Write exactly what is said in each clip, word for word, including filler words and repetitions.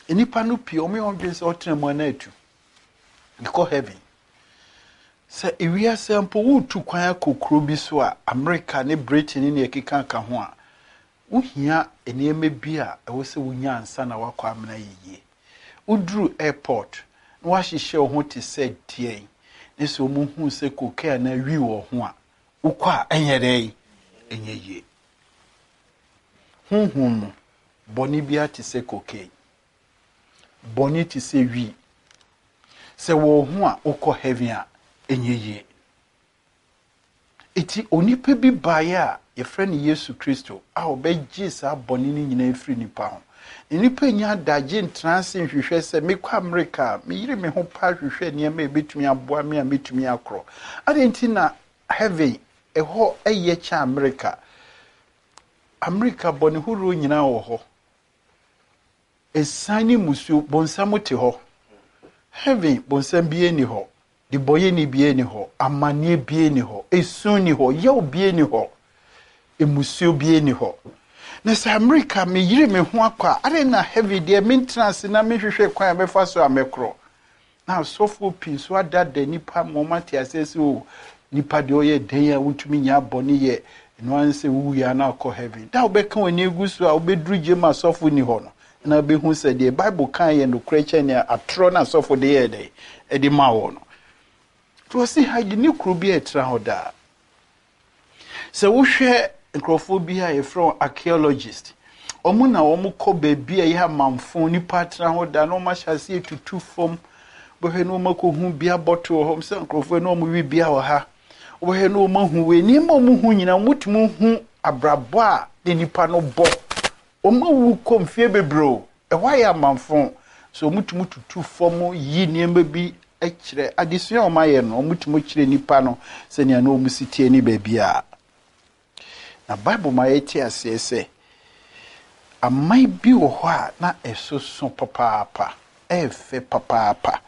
Enipa no pie omo yon dwen se otremu na atu. Go heaven. Say ewia sample wo tu kwan akokro bi so a America ne Britain ne ekeka ka ho a wo hia eneme bi a ewo se wonya ansa na wakwa amena yeye. Udru airport no wa hihye ho te se tie. Ne so mu hu se kokaa na wi wo ho a ukwa enyere enyeye. Hunhun boni bia te se kokaa. Boni te se wi. Se wo ho a ukọ heaven a enyeye. Eti onipa bi baye a ye friend Yesu Kristo a obegye sa boni ni nyina efiri nipa ho. Nipa nya daje ntrance nhwehwe se mekwa America me yire me ho pa hwehwe niam e betumi aboa me a metumi akro. Adenti na heaven eho eye cha America. America boni huru nyina wo ho. Esani musu bonsam te ho. Heaven bonsam bie ni ho. Di boye ni bie ni ho. Amanie bie ni ho. Esu ni ho. Yaw bie ni ho. Emusu bie ni ho. Na sa America me yire me ho akwa. Are na heaven de maintenance na me hwehwe kwan be fa so amekro. Na so fu pin so adada nipa moment asese o nipa de oye den ya wutumi nya boni ye. No anse wu ya na akọ heaven. Da obeka wani egusu a obedru jema so fu ni ho no. Na be hu se de Bible kan ye no kreche ne atro na so fu de ye de. E di ma wo no. To see how you ni kru bi etra ho da. Se wo hwe nkrophobia ye from archaeologist. Omo na omo ko bebia ye amamfo ni patra ho da no ma hyase etutu fom. Bo he no mako hu bia bottle ho se nkrofo no omo wi bia ho ha. Bo he no omo hu we ni ma omo hu nyina mutumu hu abrabo a de nipa no bo. Omo wu komfie bebro. E wa ye amamfo. So mutumu tutu fom yi niemba bi ekire adesua o maye no mutumu kire nipa no se ne na omu sitie ni bebia. Na Bible ma yeti asese amai bi wo ho a na esoso papaapa efe papaapa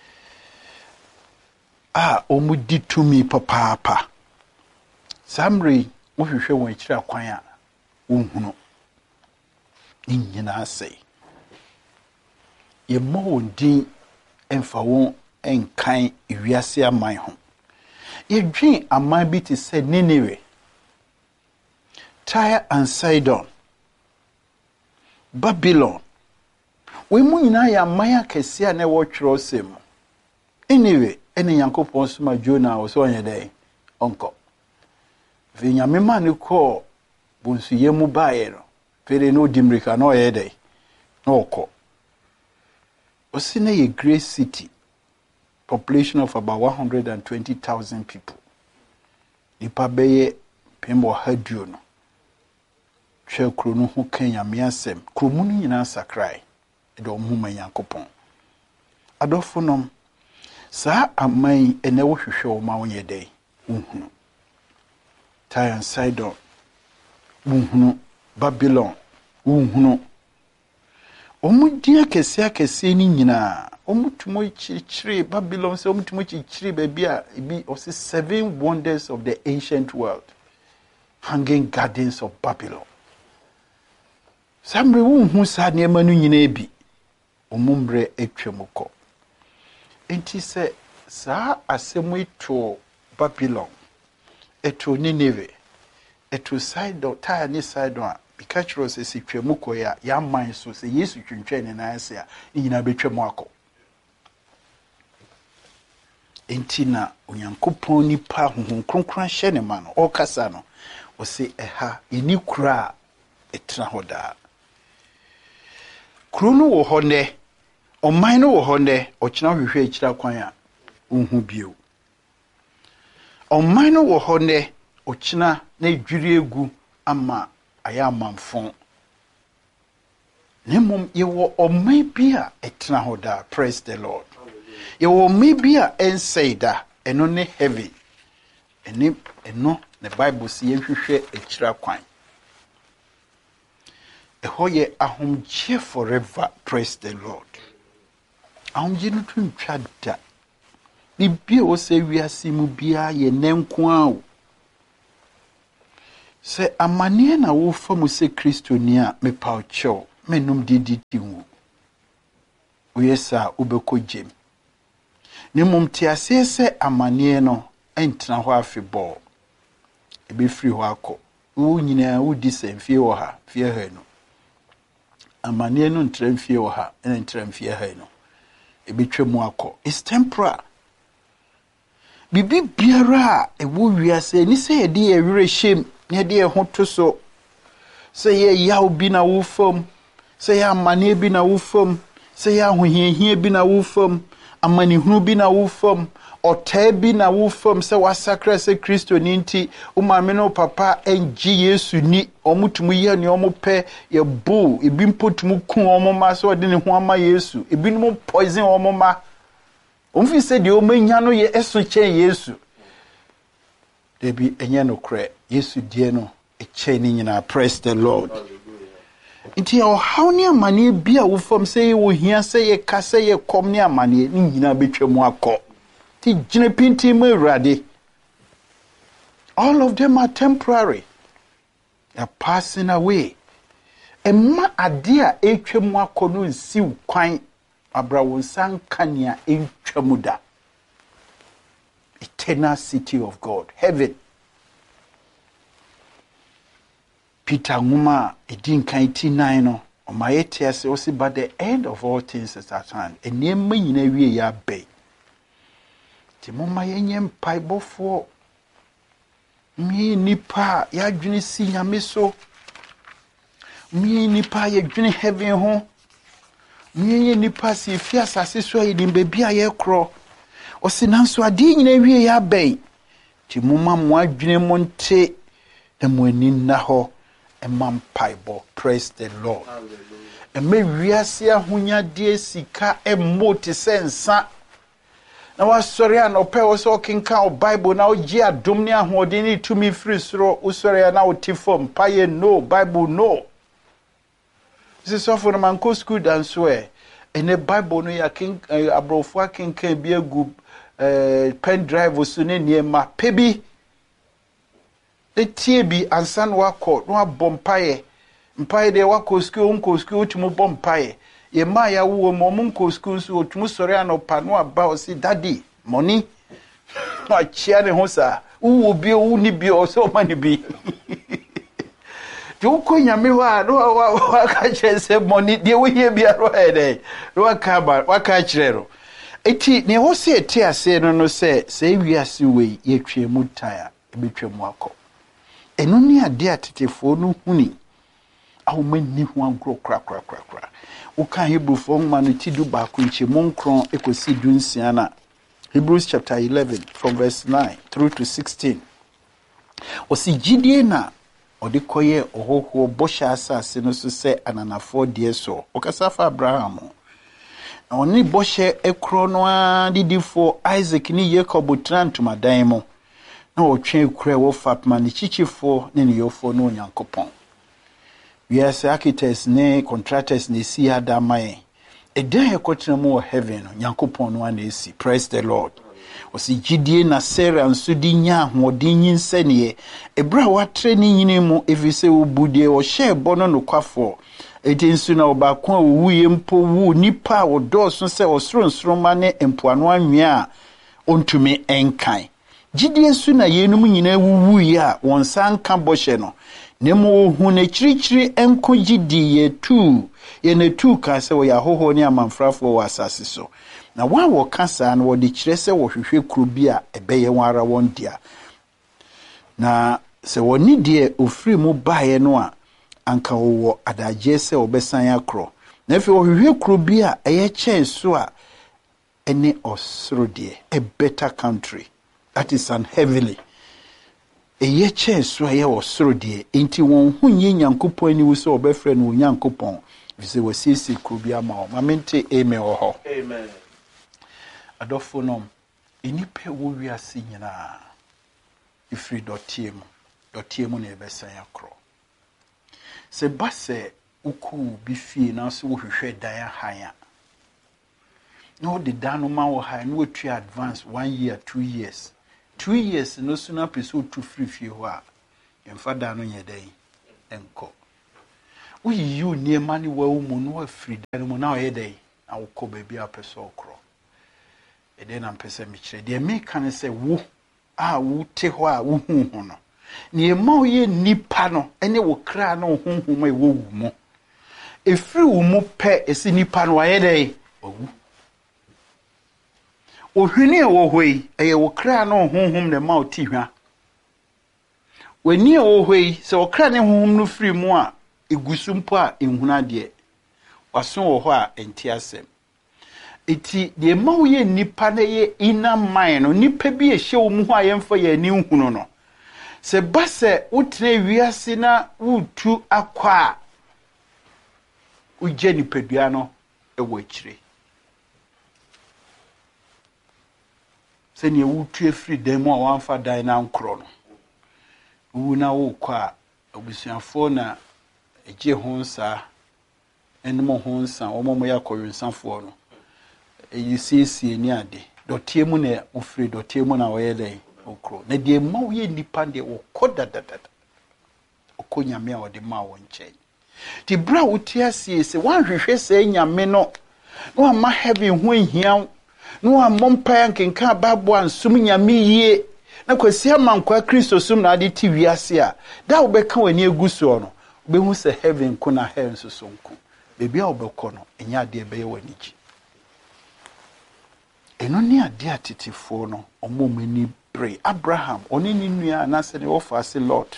a omu ditumi papaapa samri wo hwehwe won kira kwan a wonhunu ni nyina asai ye mo wondin emfa won enkan ewiase aman ho ye dwen aman bi te se Nineveh, Tyre and Sidon, Babylon. We mu nyina ya maya kese a na wo twero sem. Anyway, ene Yankopon soma Jonah wo so onye dey onko. Ve nyame ma ne ko bonsu yemu baaye no. Fere no dimrika no ye dey. No ko. Osine ye great city. Population of about one hundred twenty thousand people. Nipa beye pembo haduo no. Hwe kro no ho Kenya miasem kro mu nyina sakrai e do mu Yankopon adofo nom sa amai ene wo hwehwe wo ma wonye dai uhunu Tyre and Sidon uhunu Babylon uhunu omudia kese akese ni nyina omutumo chichire Babylon se omutumo chichire baby a bi o se seven wonders of the ancient world, hanging gardens of Babylon. Samre wu hu sa ne manu nyina ebi omumbre etwemukọ enti se sa asemu eto Babylon eto Nineveh eto Sidon Tyre ne Sidon a bikachiro se sitwemukọ ya ya man so se Yesu twentwe ne na ase a nyina betwemu akọ enti na Onyankopon nipa honhom kronkron hye ne ma no okasa no o se eha eni kura etra hoda Krunu wo honde oman no wo honde ochina hwehwe akira kwan a unhu bio oman no wo honde ochina na dwiri egu ama aya manfon nemom ye wo oman bia etena hoda. Praise the Lord. Ye wo oman bia ensaida eno ne heavy eni eno the Bible si ye hwehwe akira kwan Ehoye ahomje forever. Praise the Lord. Ahomje no twintwa da. Bibia wo se wiase mu bia ye nenko a wo. Se amane na wo fa mu se Kristo ni a me pa ocho menum didi ti wu. uyesa ubeko jem ne mumti asese amane no entena ho afebɔ ebe free ho akɔ wo nyina wo disemfie wo ha fie ha no amane no ntramfie wo ha ene ntramfie ha no ebe twemu akɔ it's temporary bibi biara e wo wiase ni se ye de ye were shem ne de ye ho to so se ye yaw bi na wo fam se ya amane bi na wo fam se ya hohiehie bi na wo fam amane hunu bi na wo fam otai bi na wo fam se wasakra se Kristo ni nti o maame no papa enji Yesu ni omutumu ye ne omope ye bu ebi mpotumu ku omoma so de ne ho ama Yesu ebi no poison omoma omfi se de o manya no ye eso chen Yesu debi enye no kre Yesu die no e chen ni nyina. Praise the Lord. Nti o how ni amane bia wo fam se wo hia se ye ka se ye kom ni amane ni nyina betwemu akọ ti gine pinti mu urade. All of them are temporary. They are passing away. Emma ade a etwemu akọ no nsi kwan abra wo sankania etwemu da. Eternal city of God, heaven. Peter Nguma edin kan eighty-nine no omayete ase o si by the end of all things is at hand. Enema nyina wie ya be. Ti moma yenye mpaibofo mi nipa ya dwene si nyame so. Mi nipa ya dwene heaven ho. Mi nipa si fi asase so yedin bebia ye kro. O si nanso ade nyina wie ya be. Ti moma mo adwene mo nte na mo ani na ho. Mampaibo. Praise the Lord. And me wiase ahunya die sika emoti sensa na wa sori an ope wo so kinka o Bible na o gi adom ne ahode ni tumi free soro o sori na o tifom paye no Bible no. This is so for man ko school dan so e ene Bible no ya kin abrofo akinka bi agu pen drive so ne niema pebi etie bi ansan wakọ no abompaye mpaye de wakọ school unko school otumu bompaye ye ma ya wo mo munko school so otumu sori anopa no aba o si daddy money ma chia ne ho sa wo bi wo ni bi o so ma ni bi jo ko nyame wa no wa ka kire se money de wo hie bi aro e de wa ka ba wa ka kire ro eti ne ho se eti ase no no se se wiase we ye twemu taya e betwemu akọ eno ni ade atetefo no huni awomani ho agro kra kra kra kra wo kan Hebrewfo ma no ti du ba ko nche monkron ekosi du nsia na Hebrews chapter eleven from verse nine through to sixteen osi gidie na ode koye ohoho bosha asase no so se ananafo de so okasa fa Abraham na oni boshe ekro no adidifo Isaac ni Jacob trantumadan mo na otwe kure wo fatma ni chichifo ne ne yofo no Nyankopon. We as architects ne contractors ne si adamae. E dan ekotena mu heaven no Nyankopon no na esi. Praise the Lord. Osi gidie na Sarah nso di nya hodin yinsane ebra watre ni nyine mu efise wo budie wo hye bono no kwafo. Eti nso na obakon wuye mpo wu nipa wo doso se osoro nsoro ma ne empoano anwea ontumi enkan. Gidie su na yenum nyina wuwu ya wonsan ka boshe no nemo hu ne chirichiri enko gidi ye tu ye ne tu ka se wo ya hoho ne amanfrafo wo asase so na wa wo kasa na wo de kire se wo hwehwe kuro bi a ebeye wara won dia na se woni de ofiri mu baaye no a anka wo adaje se obesan akro na fi wo hwehwe kuro bi a eye chen so a ene osoro de a better country. That is an heavily. E ye che so ye osoro de enti won hunye Nyankopon ani wo so obefre no Nyankopon vise wasisi krobia ma o mamente amen wo ho amen adofo nom enipe wo wiase nyina ifri dotie mu dotie mu na ebesan yakro se base uku bi fie na so wo hwehwe dan hanya no the dano ma wo ha no we advance one year two years two years no sooner episode to free fie ho a emfada no nyedai enko we you near money wa mu no free dan mu na o yedai na wokɔ baabi a pɛ sɛ ɔkorɔ ɛdɛn na mpɛ sɛ mekyerɛ deɛ meka ne sɛ wo a wote hɔ a wohu ho no ne ɛma wo yɛ nipa no ɛne wo kra no honhom a ɛwɔ wo mu ɛfiri wo mu pɛ ɛsi nipa no wayɛ dɛ wawu ohwini a wɔ hɔ yi ɛyɛ wo kra no honhom na ma wo ti hwa wani a wɔ hɔ yi sɛ wo kra ne honhom no firi mu a egusu mpo a enhuna deɛ waso wɔ hɔ a enti asɛm eti deɛ ma wo yɛ nipa na yɛ ina man no nipa bi ɛhyɛ wo mu hɔ a yɛmfa yɛ ani nhunu no sɛ ba sɛ wotena wiase na wotu akɔ a wogya nipadua no ɛwɔ akyire sɛ nea wotu afiri dan mu a wamfa dan na nkorɔ no wo na wokɔ a abusuafoɔ na ɛgye ho nsa ɛnom ho nsa wɔn mo yɛ akɔwensafoɔ no ɛyi siesie ni ade dɔteɛ mu na wofiri dɔteɛ mu na wɔyɛ dɛn okro na deɛ ma wo yɛ nipa deɛ wɔkɔ dadadada ɔkɔ nyame a wɔde ma wɔn nkyɛn ti bra wo ti asie sɛ wanhwehwɛ sɛ nyame no no ama heaven ho ahia no ama mpae nkenka babo ansum nyame yie na kwasi amankwa Kristo sum na ade ti wiase a da wo bɛka wani egu so no wobɛhu sɛ heaven ko na hell so so nko bebi a wobɛkɔ no ɛnya ade ɛbɛyɛ wani gyi ɛno ne ade atetefoɔ no ɔmo mani bre Abraham ɔne ne nua na sɛ ne wɔfa ase Lot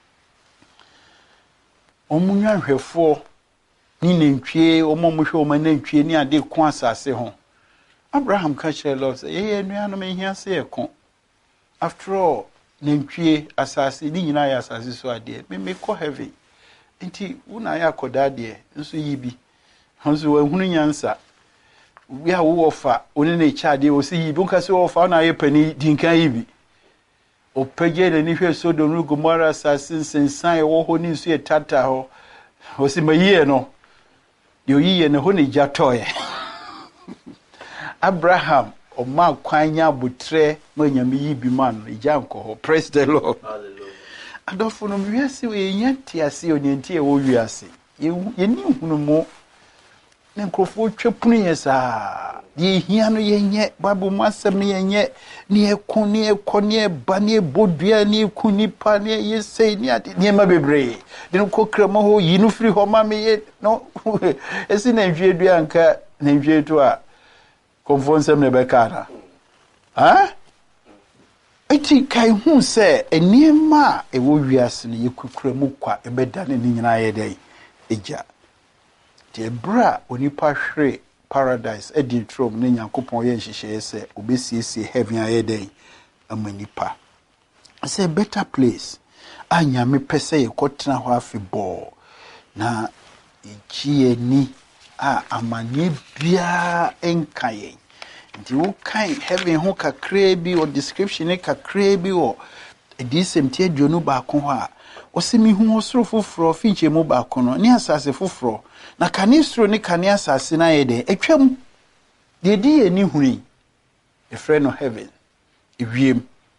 ɔmo nwanhwɛfoɔ ne nantwie ɔmo mo hwɛ ɔmo nantwie ne ade ko asase ho Abraham ka kyerɛ Lot sɛ yɛyɛ nua no mehia sɛ yɛko after all nantwie asase ne nyinaa yɛ asase so adeɛ me me kɔ heaven nti wona yɛ akɔda adeɛ nso yi bi nso wɔhunu nyansa we a wo ofa oni na ichade o si yibi nka se ofa na ye pani dinkan yibi o pege na ni hwe Sodom no Gomora assassin sensan e wo ho ni nso e tata ho o si mayiye no de oyiye na ho ne jatoye Abraham o ma kwanya butre ma nyame yibi man ija nko ho praise the Lord hallelujah adofo no wiase we nyanti ase oni nti e wo wiase ye ni hunu mo ne nkrofo twapunu yɛ saa de hia no yenye Bible mu asɛm no yenye ne ekon ne ekɔ ne ba ne bodua ne eku nipa ne yesei ne ade ne ma bebre de no kokra ma ho yi no firi ho ma me ye no esi na nhwie dua nka na nhwie to a konfonsɛm ne bɛka na ha eti kai hu sɛ eniema a ɛwɔ wiase no yekukura mu kwa ɛbɛda ne nyina yɛ dɛ egya de bra onipa hwere paradise edi trom ne Nyankopɔn yɛ nhyehyɛ sɛ obesiesie heaven ayɛ dɛn ama nipa sɛ better place a nyame pɛ sɛ yɛkɔtena hɔ afebɔ na egie ni a amane bia enka yɛn nti wo kan heaven ho kakra bi o description ne kakra bi o edisem tie dwonu baako hɔ a osimi hu osoro foforo finche mu baako no ne asase foforo na kanisro ne kane asase na yɛ de atwam de di yɛ ni huni efrɛ no heaven ewiem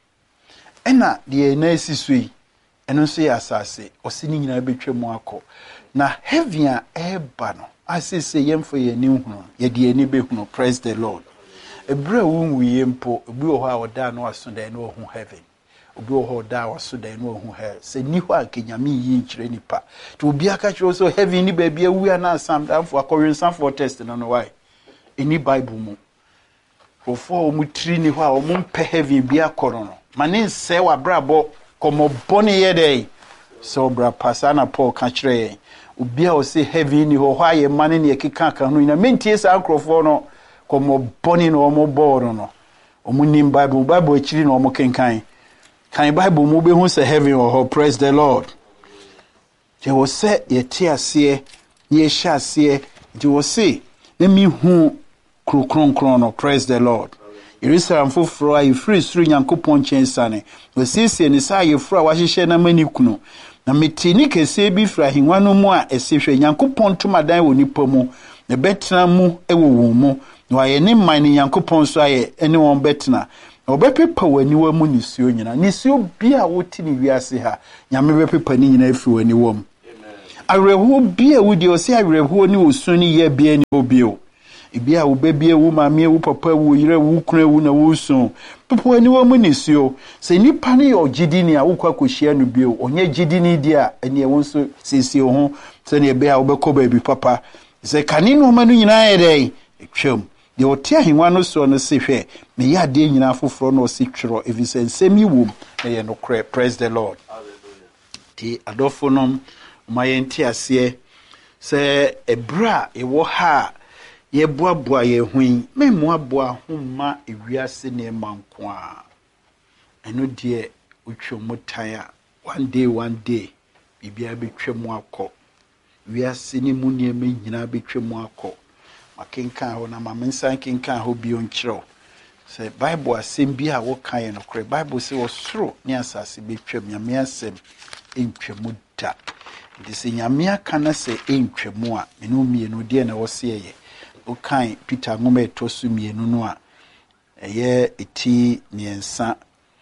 ɛna de na asiso yi ɛno nso yɛ asase ɔsi ne nyina betwam akɔ na heaven a ɛba no asese yɛmfo yɛ ni hunu yɛ de ani behunu praise the Lord ebra wo nwuye mpo obi wɔ hɔ a ɔda no aso da no ho heaven obi wɔ hɔ da waso da no ho hell sɛ ni hɔ a kenyame yi nkyerɛ nipa to obi aka kyerɛ so heaven ni ba bia wu ana asam danfo akɔwensanfo test no no why any Bible mu ofo mu tri ni hɔ a ɔmo mpɛ heaven bia kɔro no mane nsɛ wa brabɔ kɔmɔ bɔne yɛ dɛ so bra pasana Paul ka kyerɛ obi a ɔse heaven ni hɔ hɔ ayɛ mane ne ekeka ka no ina mentie sa ankrofo no kɔmɔ bɔne no ɔmo bɔɔro no ɔmo nim Bible Bible akyiri no ɔmo kenkan kan Bible mu be hu se heaven or praise the Lord je wo se ye ti ase ye hya ase je wo se na mi hu krokronkron no praise the Lord Jerusalem foforo a free suru Nyankopɔn kyensane wo siesie ne sa ye furu a wahyehyɛ na mani kuno na metini kese bi fra hinwa no mu a esehwe Nyankopɔn tomadan wɔ nipa mu na betena mu ewo wo mu na aye ne man ne Nyankopɔn so aye ene won betena obepepa wani wa mu nisuo nyina nisuo bia woti ni wiase ha nyame bepepa ni nyina afi wani wom awerɛho bia wudi o se awerɛho ni osu ni ye bia ni obio Ibi a wo baby wo maame wo papa wo yire wo kunu wo na wo so. Popo ani wo mu nisio. Se nipa ne yo gidini a wo kwa kohia no bio. Onye gidini dia ene e wonso sisi ho se ne be a wo bekọ baabi papa. Se kane no ma no nyina yedai. Etwam. De otia hinwa no so no se hwe. Me ya de nyina foforo no se twero evisensem yi wom na ye no kre. Praise the Lord. Hallelujah. Ti adofonom mayenti ase se ebra ewo ha ye boaboa ye hwin me moaboa homma ewiase ne manko a eno de utwom tan a one day one day bibia betwem akọ wiase ne mu ne me nyina betwem akọ makenkan ho na mamensan kenkan ho bi onkyerɛ se bible asem bi a wo kan no kore bible se wo soro ne asase betwem nyame asem entwemu da de se nyame aka na se entwemu a menu mienu de na wo se ye okan Peter ngoma etosu mienu no a eye eti miensa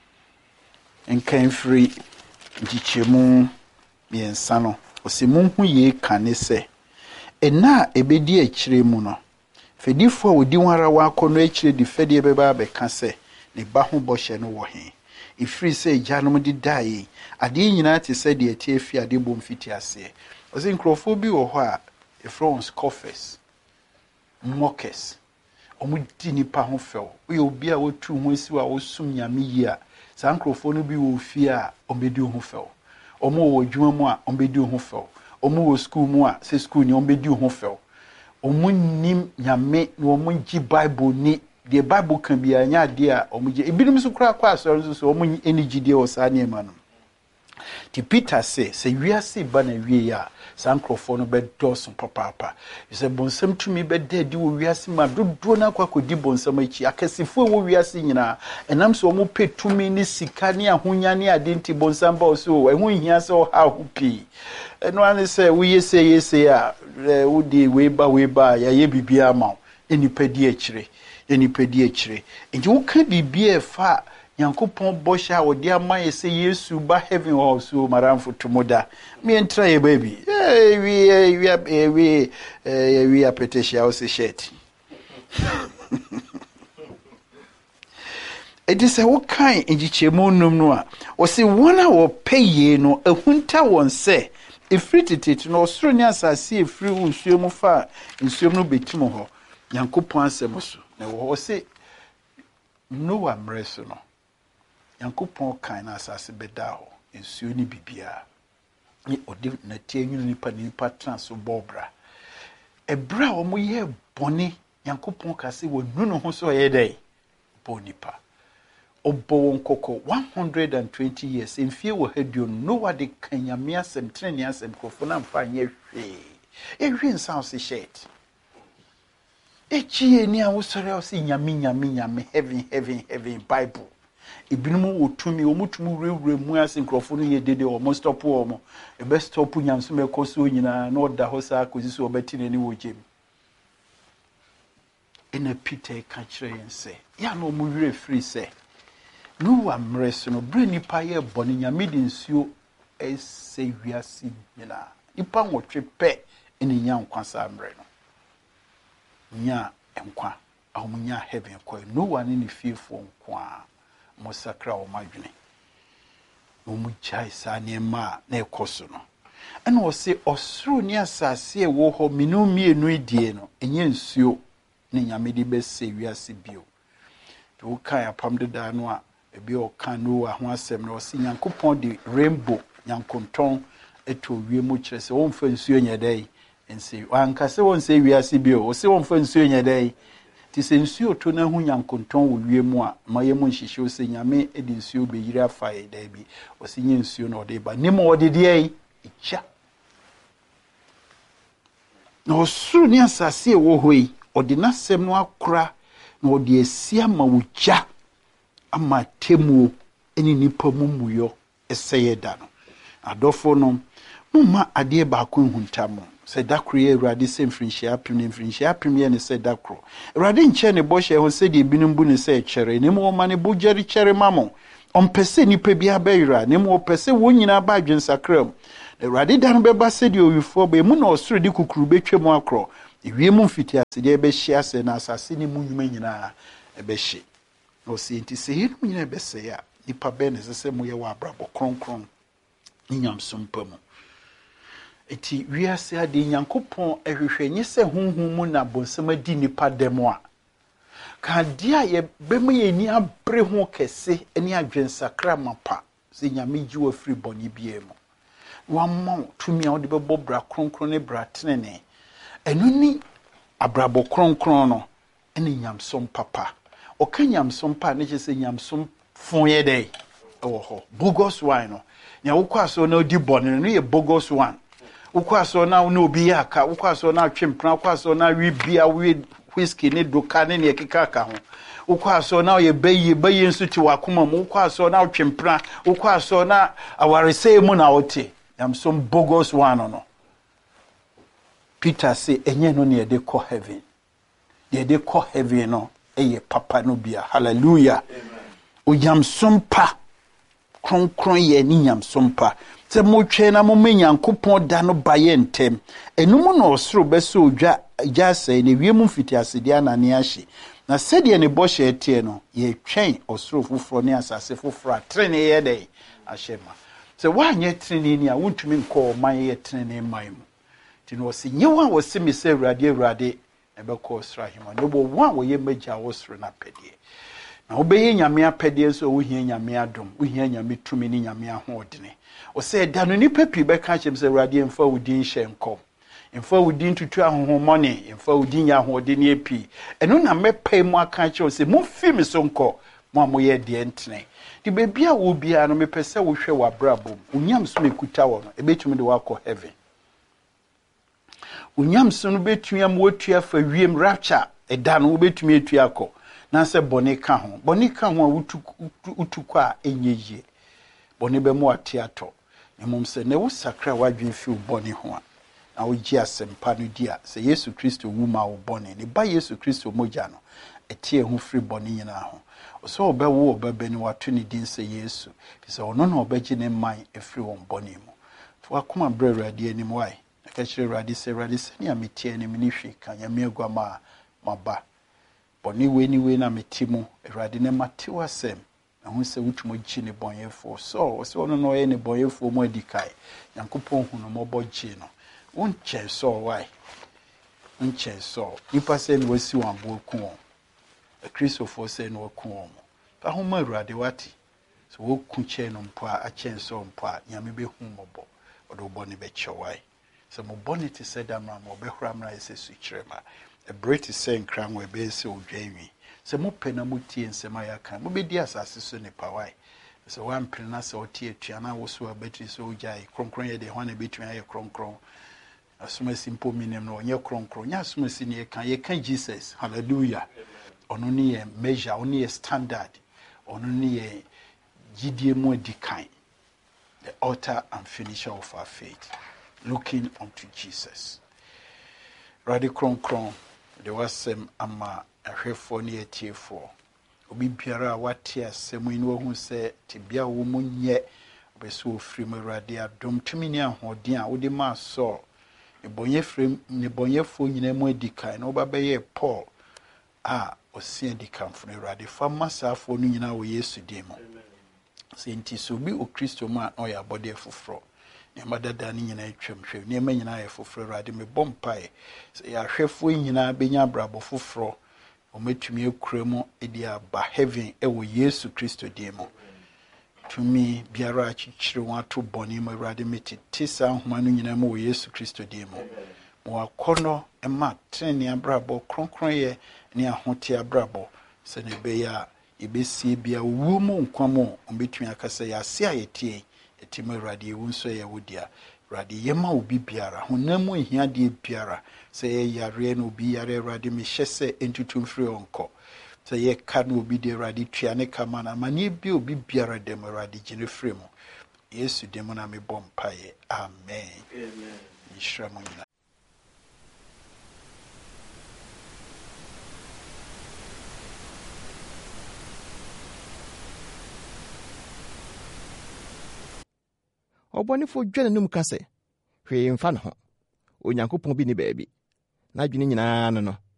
enkan free ntichemu miensa no osimu hu ye kane se ena ebedi akire mu no fedifo a odi wara wa akono akire di fedi ebeba be ka se ne ba ho bohye no wo he ifiri se janom di dai ade nyina te se de eti afi ade bom fiti ase ozi nkrofo bi wo ho a efron scoffers mockers omu di nipa ho fel we obi a wotu ho asi wa wosum nyame yi a san krofo no bi wo fi a ombedi ho fel omu wo dwuma mu a ombedi ho fel omu wo school mu a se school ni ombedi ho fel omu nim nyame no omu gi bible ni the bible kan bi anya de a omu gi ebinim so kura kwa so so so omu energy de o sa ne ma no ti Peter say se wiase ba na wie ya san krofo no be doso papa you say bonsam tumi be dedi wo wiase ma dodo na kwa kodi bonsam achi akasifo wo wiase nyina enam so mo petumi ni sika ni ahonya ni adenti bonsam ba so ehun hia se o ha hupi eno an say wo yese yese a wo di we ba we ba ya ye bibia ma enipadi akire enipadi akire enji wo ka bibia fa Yankopon bosha odi ama yese Yesu ba heaven ho so maramfo tomoda me entra ye baby eh we we we eh we apetesha o se shirt it is a what kind enjichemu num no a o se wona wo peye no ehunta won se efritititi no osoro ni asase efri unsuemu fa nsuemu no betimo ho Yankopon asem so na wo se no amreso no Yankopon kan na asase beda ho ensuo ni bibia ni odi na tie nwunu nipa nipa transo bobra ebra o mo ye bone Yankopon ka se wonu no ho so ye dai bonipa obo wonkoko one hundred twenty years enfie wo hadio no wade kan yame asem treni asem kofo na mfa anye hwe ehwe nsan se shirt echi eni a wo sore o se nyame nyame nyame heaven heaven heaven bible ibinum wotumi omutumu rewre mu ase nkrofo no ye dede o mo stop o mo e be stop nyamso me koso nyina na oda ho sa akozi so obeti nani wo jem ena Peter ka kire yense ya no mu wire free se no amreso no bre nipa ye boni nyame di nsuo ese wiase nyina nipa nwotwe pe eni nya nkwasa amre no nya enkwa ahomunya heaven ko no one ni fearful nkwa mosakra o madwene no mu chai sa ne ma na ekoso no ena o se osoro ni asase e wo ho minu mienu edie no enye nsuo ne nyame di bese wiase bio to kan apam de da no a ebi o kan no ho asem no o se Yankopon di rainbow nyankonton eto wie mu kire se won fa nsuo nyedai ense wanka se won se wiase bio o se won fa nsuo nyedai ti se nsuo to na hu Nyankonton wo wie mu a maye mu nhihye o se nyame edi nsuo be yiri afa e da bi o se nye nsuo na ode ba nimo ode de ai echa na osuru ni asase e wo hoi ode na sem no akora na ode asia ma wuja ama temuo eni nipa mumuyo eseye da no adofo no mumma ade ba ko huntamo se dakro ye Awurade se mfrinhia apim ne mfrinhia apim ye ne se dakro Awurade nche ne bohye ho se de binum bu ne se chere ne mo ma ne bojari chere mamo on pese nipa bia bayira ne mo pese wonyina ba adwensakram Awurade dan beba se de owifo ba mu na osoro de kukuru betwem akro Ewiemu mfitiase de ebehye ase na asase ni mu nnwuma nyina ebehye. No si enti se yenu nyina ebese ya nipa be ne sese mu ye wa abrabo kronkron nyamsompa mu. Eti wiase ade Nyankopɔn ehwehwenye se honhom mu na bonsam adi nipa demo a ka dia ye bemu ye ni abre ho kese eni adwensakra mapa se nyame gi wa firi boni bie mu wa ma tumi a wo de bebo bra kronkron ne bra tenene enu ni abrabo kronkron no eni nyamsom papa o ka nyamsom pa ne se nyamsom fon ye dey ewo ho bogus wine no nya wo kwaso na odi boni no ye bogus one wo kwaso na no obi aka wo kwaso na twempra kwaso na wi bia wi whiskey ne doka ne ne kekaka ho ukwaso na ye bayi bayi nso ti wakoma mu ukwaso na twempra ukwaso na awarese mu na wote am some bogus one no. Peter say enye no ne de call heaven de de call heaven no eye papa no bia. Hallelujah. O yam sompa kronkron ye ni yam sompa se mo twe na mo Nyankopɔn da no baye ntem enum no osoro bese odwa jase ne wiemu mfitiase dia na ne ahye na sede ne bɔhye etie no ye twɛn osoro foforo ne asase foforo atrene ye dai ahyema se wanye trene ni a wontumi nkɔ man ye trene man mu ti no se nyewa wo se mi se awurade awurade ebekɔ osoro ahema no bo wa wo ye magya wo osoro na pedie na obeye nyame apedie so wo hia nyame adom wo hia nyame tumi ni nyame ahodene o se da no nipa pi beka chem se awurade mfa wo din hye nkom mfa wo din tutu ahohomone mfa wo din ahodene epi eno na mepai mu aka che o se mo fi mi so nkɔ mo amoye de ntene di bebia wo bia no mepese wo hwɛ wa brabom unyam so mekuta wo no ebetumi de wakɔ heaven unyam so no betumi am wotua fa wiem rapture eda no wo betumi etua akɔ na se bone ka ho bone ka ho a wutu utukɔ a enyeye bone be mo atiato emom se ne wo sakra wadwen fi bone ho a na wo gi asempa no dia se Yesu Kristo wu ma wo bone ne ba Yesu Kristo mogya no etie ho firi bone nyina ho so obewo obebe ni wato ni din se Yesu se ono na obegye ne man efiri won bone mu to akoma brɛwrade anim wai aka kyerɛ rade se rade se ne ametie ne mini hwe kan ya megwa ma maba bone we ni we na metimo rade ne matewa sem na hu se wutumo gyi ne bonyefo so so ono no ye ne bonyefo mu adikai Nyankopɔn hu no mobɔgye no won che so wai won che so nipa se ne wasi wan bo ku won a Christopher se ne waku won pa ho ma urade wati so wo ku che no mpo a che so mpo a nyame be hu mobɔ odo bɔ ne be chewai so mo bɔ ne te se da ma mo be hura mra ese su kirema a breti se nkran we be se odwanwi se mo pe na mo tie nsema ya kan mo be di asase so ne pawai so wan pre na se otie tuana wo so abetri so ojai kronkron ye de ho na betumi aye kronkron asuma simple minim no onye kronkron nya asuma si ne kan ye kan Jesus. Hallelujah. Ono ni ye measure, ono ye standard, ono ni ye gidie mu dikan, the author and finisher of our faith, looking unto Jesus. Radi kronkron de wasem ama ahwefo ne etiefo obi biara wate asem ni wo hu se tibia wo munye obeso ofiri mu radi adom tumi ni ahoden a wo de ma so ebonye frem ne bonyefo nyina mu edikan na obabeye Paul a osia dikan fune radi fama safo no nyina wo Yesu demo se nti so bi o Kristo ma no ya bode foforo ne madada ni nyina atwam hwe ne ma nyina ya foforo radi me bompae se ya hwefo nyina benya brabo foforo o metumi ekuremu edi aba heaven e wo Yesu Kristo demo tumi biara achichire wato boni ma radi meti tisa homa no nyina ma wo Yesu Kristo demo mo akono e ma treni abrabo kronkron ye ni ahote abrabo se ne be ya ibesi bia wu mu nkwamo ombetumi akasa ya se ayetie etima radi ewu nso ye wodia radi yema obi biara honamu ehia de biara se ye yare no obi yare radi me hyese entutum firi onko se ye ka no obi de radi tua ne kama na mani bi obi biara de radi gine firi mu Yesu de mo na me bompaye amen amen ishramu na Obonifo dwane num kase hwe mfa no ho Onyankopɔn bi ni baabi n'adwene nyinaa no no